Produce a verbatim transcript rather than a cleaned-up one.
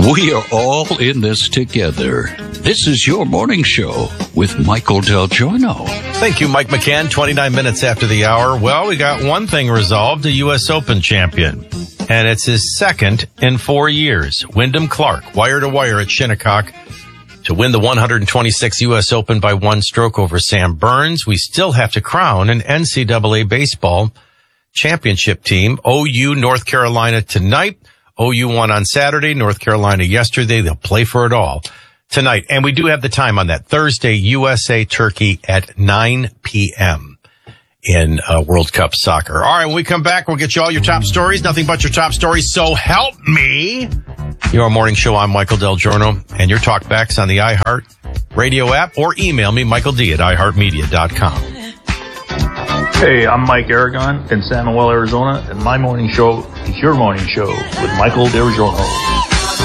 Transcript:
We are all in this together. This is your morning show with Michael Del Giorno. Thank you, Mike McCann. twenty-nine minutes after the hour. Well, we got one thing resolved, a U S Open champion. And it's his second in four years. Wyndham Clark, wire to wire at Shinnecock to win the one hundred twenty-sixth U S Open by one stroke over Sam Burns. We still have to crown an N C double A baseball championship team. O U, North Carolina tonight. O U won on Saturday, North Carolina yesterday. They'll play for it all tonight. And we do have the time on that. Thursday, U S A Turkey at nine p.m. in uh, World Cup soccer. All right, when we come back, we'll get you all your top stories. Nothing but your top stories. So help me. Your morning show. I'm Michael Del Giorno. And your talkbacks on the iHeart Radio app, or email me, Michael D at i heart media dot com. Hey, I'm Mike Aragon in San Manuel, Arizona, and my morning show is your morning show with Michael Del Giorno.